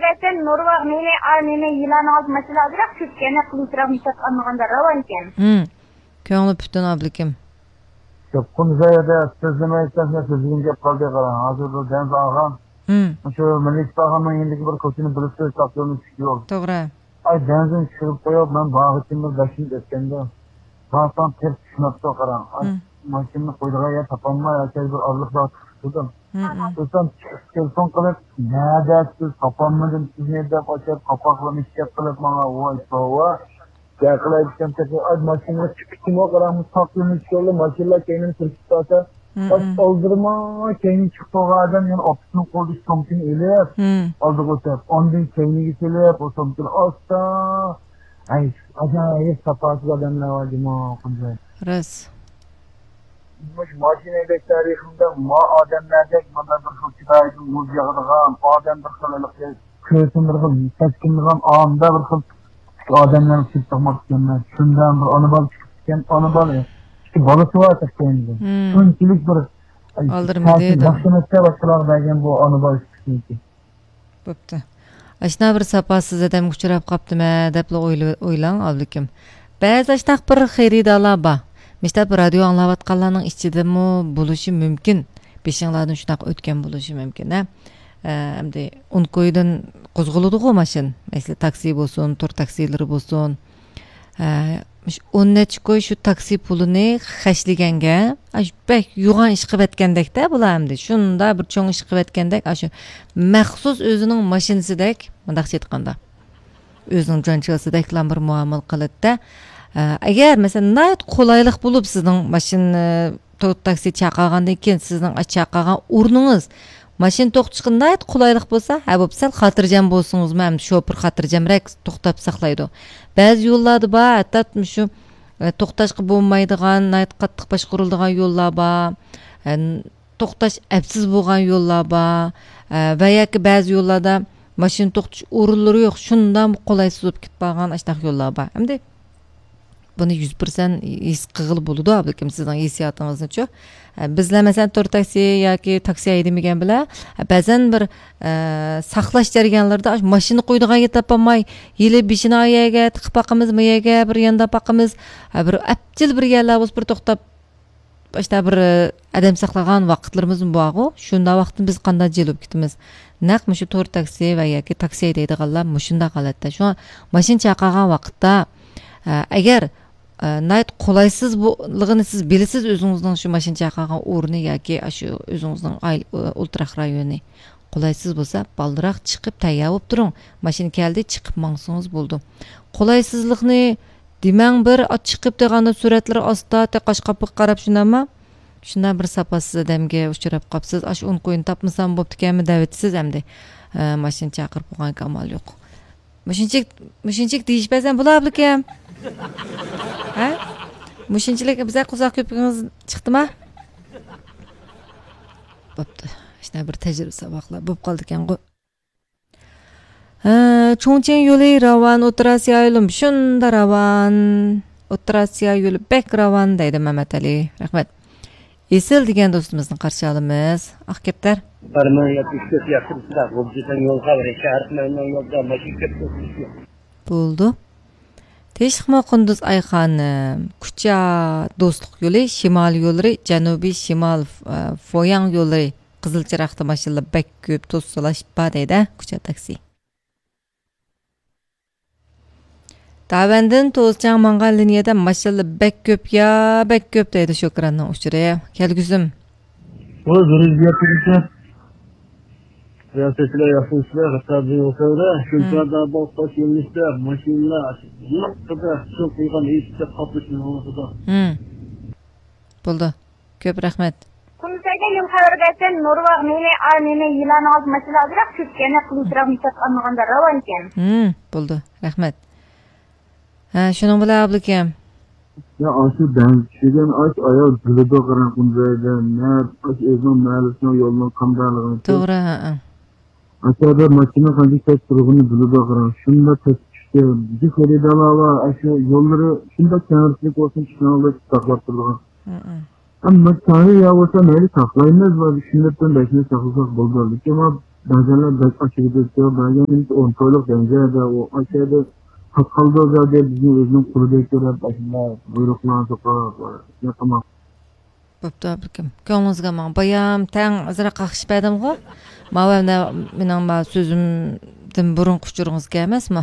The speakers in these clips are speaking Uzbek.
gelsen Norveç meni aynı yılan az mesela bırak Türkiye'ne kılıçrak misat anlaganda ravanken. Köngülü bütün ablikim. Yapın zayada sözlemeyken sözün gap kaldı karan. Hazır bu deniz ağam. Şu Melik ağamın yendeki bir koçunu bulup saklığını çıkıyor. Doğru. Ay denizin çıkıp koyup ben bağ içinde başını deskende. Sağdan ters şunatsa karan. Ay maşını koyduğu yer tapanma ya şey bir ağırlıkla tuttum. Sen telefon kalıp ne dersiz tapanmadın siz ne de açıp kapaklamış yapılıp bana vay sova. Yakala bir temteki ay maşını çıktım o kadar mutluluğunu çıkıyordu. Maşıyla kendini sırtı baş aldırma kendini çıktı o adam yani opsiyonu koydu something ile aldık o sefer. Ondan kendini gitselep o something asta. Ay acayip sapasız adamlar vardı ma kunca. Res. Maşine de tarihinde ma adamlarda bana bir hıçtaydı muzyağı adam bir kalalık kötün bir keskinliğin ağında bir adamlar çıkmak istemez. Şundan bir anıbal çıkırken anıbal ya. İşte balısı var takkendi. Şunçilik bir aldırım deydi. Mahkemette başkalar belgen bu anıbal çıkırken. Böptü. Aşna bir sapasız adam uçurap kaptım depli oylan ablikim. Bəzi aşnaq bir xeyri dala ba. Mesela bir radyo anlavatqanlarning ichida mu bo'lishi mumkin. Beshinlardan shunaqa o'tgan bo'lishi mumkin. Hamda Unkoydan qo'zg'aladi-ku mashin. Mesela taksi bo'lsin, tur taksilari bo'lsin. 10 necha koy shu taksi pulini xashlaganga, bak yo'g'on ish qilib aytgandek-da bular hamda. Shunda bir cho'ng ish qilib aytgandek, shu maxsus o'zining mashinasidek, mundaq aytganda. O'zining jonchigasidek bir muomala qiladi-da. Agar mesela nayt qolaylik bo'lib sizning mashina taksi chaqirgandan keyin sizning chaqirgan o'rningiz mashina to'xtashga nayt qolaylik bo'lsa, bu sal xotirjam bo'lsangiz, men shofir xotirjamroq to'xtab saqlaydi. Ba'zi yo'llarda bor, hatto shu to'xtashga bo'lmaydigan, nayt qattiq boshqariladigan yo'llar bor. To'xtash absiz bo'lgan yo'llar bor. Va yoki ba'zi yo'llarda mashina to'xtash o'rinlari yo'q, shundan qolaysiz bo'lib ketib qolgan ashtaq yo'llar bor. Hamda bunu 100% his qilib bo'ladi, ablikim sizning hissiyotingizchi. Bizlar masalan tur taksi yoki taksi haydamagan bilan ba'zan bir saqlash jarayonlarida mashina qo'ydigan topolmay, yili beshini oyaga tiqib boqamiz, miyaga bir yanda boqamiz, bir apchil bir yerlar bo'lib bir to'xtab işte bir adam saqlagan vaqtlarimiz bor-ku, shunda vaqtni biz qanday jelib ketamiz. Naq shu tur taksi va yoki taksi haydaydiganlar shunda holatda. Shu mashina chaqirgan vaqtda agar nayt qolaysiz bo'ligini siz bilasiz o'zingizning shu mashina chaqirgan o'rni yoki shu o'zingizning ultraq rayoni qolaysiz bo'lsa, baldiroq chiqib tayyor bo'lib turing. Mashina keldi, chiqib mangsingiz bo'ldi. Qolaysizlikni demang bir chiqib deganda suratlar ostda taqash qapib qarab shunama. Shundan bir sapasiz odamga uchrab qopsiz, ash 10 qo'yin topmasam bo'pti-kanmi davetsiz hamda mashina chaqirib qo'ygan amal yo'q. Mushinchik deyishmasan bo'larmikan? Ha? Mushinchilik bizga qo'zoq ko'pingiz chiqdimi? Bo'pti. Shunday bir tajriba saboqlar bo'lib qoldi ekan-ku. Chongqing yo'li ravan, O'rta yo'lim shunda ravan. O'rta yo'li bek ravan deydi Mamat Ali. Rahmat. Esil degan do'stimizni qarshi olamiz. Kaptar. Bo'ldi. Teşhma Qunduz Ayxonim, Kucha do'stlik yo'li, Shimol yo'lari, Janubiy Shimol Foyang yo'lari, Qizilchiroqda mashinalar bek ko'p to'silashib deydi Kucha taksi. Davandan To'zchang mangan liniyada mashinalar bek ko'p deydi Shukranning uchuri. Kelgizim. Siyasetçiler, yapmışlar, hatta bir ortada, şunlarda baktaş yönlüşler, maşinler, yok kadar çok uygun iyisi kapışın olması da. Buldu. Köp rahmet. Kunusayda yıl haber versen, Norveç meni yılan az mesela bırak Türkiye'ne kılıçrak misat anlaganda ravanken. Buldu. Rahmet. Şunun bile ablikem. Ya aşı ben şeyden aç ayağı gülüde karan kunusayda, ne aç ezman mağalasına yoluna kamdarlığını. Doğru. Aşağıda makine kanca tek durumunu buluda karan. Şunda tek işte bir kere dalava aşağı yolları şunda kenarlık olsun çıkanalı saklattırdılar. Ama makine ya olsa neyle saklayınız var. Düşünürken belki saklasak buldu. Ama bazenler belki açık ediyor, bazen 10 toyluk benzerde o aşağıda kaldığı da bizim özünün kuru bekliyorlar başında buyruklar sokağa yapamam. Bo'pti abkim. Ko'nglingizga men bayam tang azra qaqishib edim-ku. Mavamda mening so'zimdan burun quchurg'ingizga emasmi?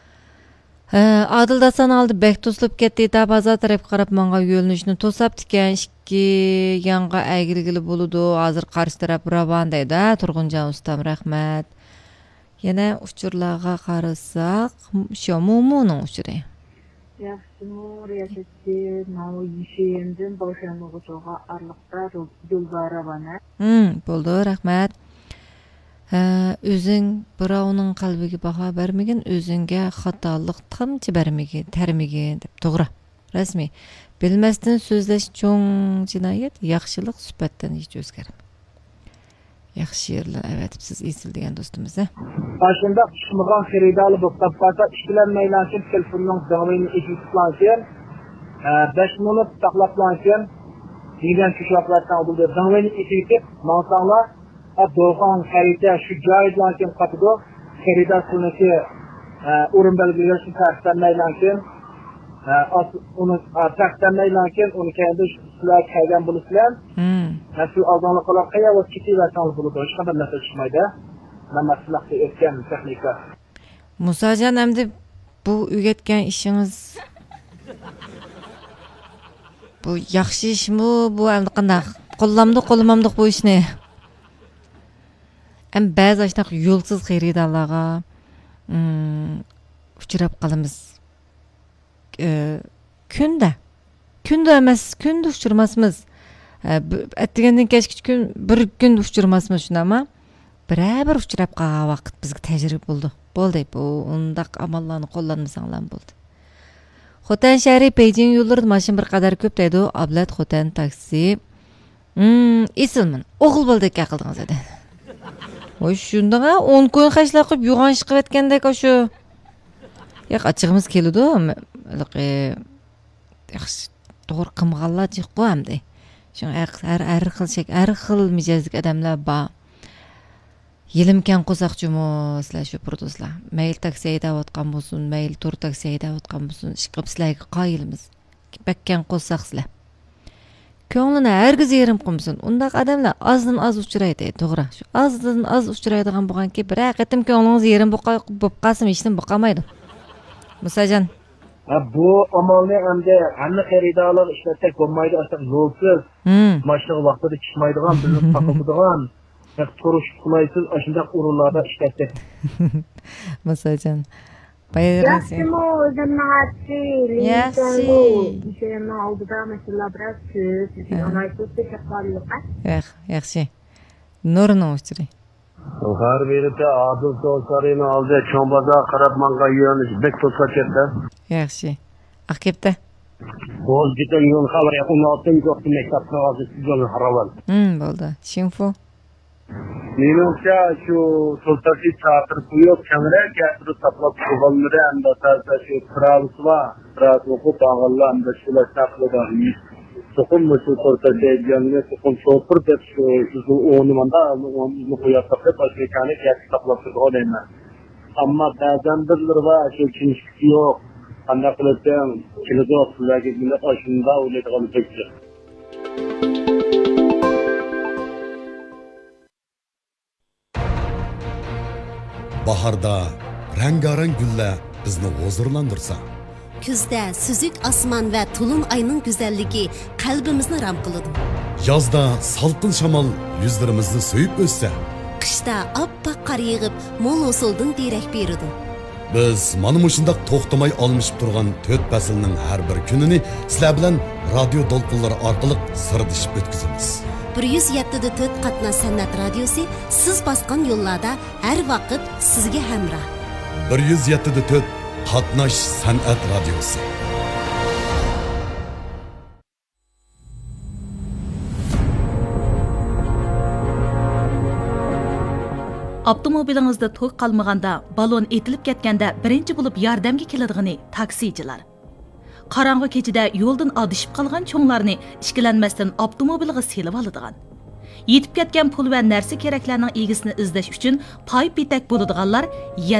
Adil Dasan aldı bek to'silib ketdi, da baza taraf qarab menga yo'linishni to'sab tikan ikki yonga aygirgili bo'ludi. Hozir qarshi taraf ravon deydi. Turg'unjon ustam, rahmat. Yana uchurlarga qarasak, shu Mo'mo'ning uchuri. Yaxshi, riyosatchi nav yishimdan boshlanmoqchiga arliqda yo'lbaravana. Bo'ldi, rahmat. O'zing birovning qalbiga baho bermagin, o'zingga xatolik qilchi bermagin, tarmagin deb to'g'ri. Rasmiy. Bilmasdan so'zlash cho'ng jinoyat, yaxshilik suhbatdan hech o'zgarmaydi. Yaxshi yerlar avatibsiz esil degan do'stimiz. Başında tushmagan xaridorlar bo'lib qolsa, ishlanmaylarki telefonning davomini eshitlansin, 5 minut saqlansin, degan tushunchalardan oldida davomini eshitib, mansanglar doğan xarida shu joylarga qatida xaridor qilinishi o'rin belgilashi ta'kidlanmaylarkin, uni ta'kidlanmaylarkin, uni kendi sizlar kelgan bo'lsa, shu oldinliqlar qayerga ketaversangiz bo'ladi, hech qanday narsa chiqmaydi. Maslahati o'tgan texnika. Musajon, endi bu o'rgatgan ishingiz bu yaxshi ishmi, bu endi qanday qo'llamdiq bu ishni? Hem ba'zi ashtaqa yo'lsiz xaridorlarga uchrab qolamiz. Kunda emas, kunda uchirmasmiz. Atgandan kechki kun bir kun uchirmasmiz shunama. Bir uchrab qolgan vaqt bizga tajriba bo'ldi. Bo'ldi, bu undaq amallarni qo'llanmasanglar bo'ldi. Xotan shahri Beijing yo'llarida mashin bir qadar ko'p deydi. Ablat Xotan taksi. Esilman. O'g'il bo'ldek qildingiz edi. Oy shundaqa 10 kun xashlar qilib yo'g'on chiqib ketgandek shu. Yo'q, achig'imiz keldi. Yaxshi to'g'ri qilmaganlar chiqqa hamda. Shu har xil mijozlik odamlar bor. Yelimkan qo'saqchimi sizlar shu produslar. Mayl taksi haydayotgan bo'lsin, mayl tur taksi haydayotgan bo'lsin, chiqib sizlarga qoyilmiz. Bakkan qo'saq sizlar. Ko'nglini hargiz yerim qilmasin. Undaq odamlar ozdan oz uchraydi, to'g'ri. Shu ozdan oz uchraydigan bo'lganki, bir haqiqatim ko'nglingiz yerim bo'lib qolsin, hech nima bo'lmaydi. Musajon. Bu amalni endi hamma xaridorlar ishlatsak bo'lmaydi, aslida yo'lsiz. Mashinaga vaqtida chiqmaydigan, bizni taqiladigan, turush qilaysiz, shunday o'rinlarda ishlatsak. Musajon. Yaxshi, o'zimni aytdi. Yaxshi. Ishimni oldida mesela biraz so'z, onaysiz tashakkurlar. Yaxshi. Nurni o'chiri. Har birida Adil Do'sarini oldi, Cho'mbaza qarab menga yo'nish bek to'sa ketdi. Yaxshi. Aqibda. O'z gitan yo'l xabar yaqin oltin yo'qdi maktabga hozir yo'l haraval. Bo'ldi. Shinfo. Menimcha shu to'sasi chaqirib qo'yib, kamera keltirib saplab qo'yganlari hamda shu transfer tog'allar hamda shular saqlagan. So'qim shu to'sasi yangi so'qim so'pir deb shu o'rnimda o'rnini qo'yib tashkilotni keltirib saplab qo'ygan. Ammo ba'zan birlar va shu kinchisi yo'q. Qanday qilsam, keladi sizlarga buni oshunda o'ylaydigan bo'lsa. Baharda rengarenk güller bizni huzurlandırsa. Kuzda süzük asman ve tulum ayının güzelliği kalbimizni ram kılıdı. Yazda salqin shamol yüzlerimizni söyüp ötse. Qishda oppoq qar yig'ib, mo'l usuldan derak berdi. Biz mana mushundaq to'xtamay almışıp turgan 4 faslning har bir kunini sizlar bilan radio to'lqinlari orqali sirdishib o'tkazamiz. 107.4 qatna san'at radiosi siz bosgan yo'llarda har vaqt sizga hamroh. 107.4 qatnash san'at radiosi. Avtomobilingizda to'q qalmaganda, balon etilib ketganda birinchi bo'lib yordamga keladigan taksichilar. Qarang'i kechida yo'ldan adishib qolgan cho'nglarni ishkilanmasdan avtomobilga selib oladigan. yetib ketgan pul va narsa keraklarning egisini izlash uchun pay petak bo'ladiganlar